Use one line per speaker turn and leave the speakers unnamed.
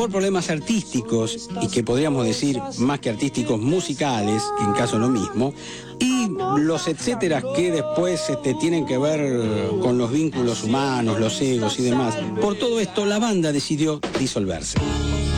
por problemas artísticos, y que podríamos decir más que artísticos, musicales, en caso lo mismo, y los etcéteras que después tienen que ver con los vínculos humanos, los egos y demás. Por todo esto, la banda decidió disolverse.